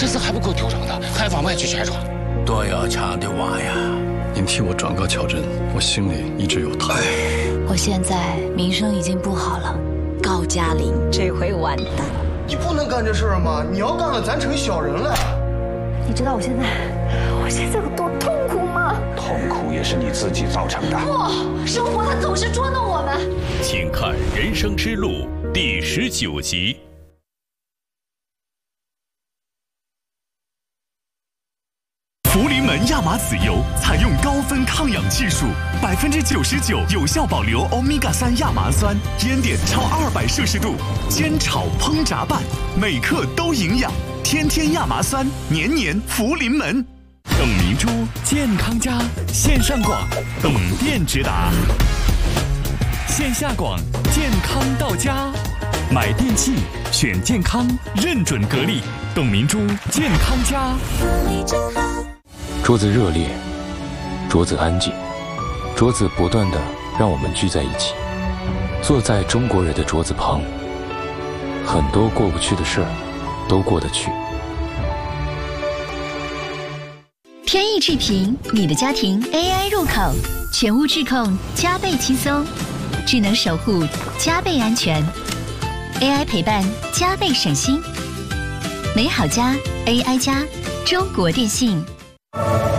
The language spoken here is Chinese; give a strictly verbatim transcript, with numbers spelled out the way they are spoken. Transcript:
这次还不够丢人的，还往外去拆穿。 多要强的娃呀！ 您替我转告乔真，我心里一直有他。 我现在名声已经不好了，高加林这回完蛋。 你不能干这事儿吗？你要干了，咱成小人了。 你知道我现在，我现在有多痛苦吗？ 痛苦也是你自己造成的。 不，生活它总是捉弄我们。 请看《人生之路》第十九集。 福临门亚麻籽油采用高分抗氧技术，百分之九十九有效保留欧米伽三亚麻酸，烟点超二百摄氏度，煎炒烹炸拌，每克都营养。天天亚麻酸，年年福临门。 董明珠健康家线上广，董店直达；线下广，健康到家。买电器选健康，认准格力，董明珠健康家。 桌子热烈，桌子安静，桌子不断的让我们聚在一起，坐在中国人的桌子旁，很多过不去的事儿都过得去。 天翼智屏，你的家庭 A I 入口，全屋智控加倍轻松，智能守护加倍安全， A I 陪伴加倍省心。美好家 A I 家，中国电信。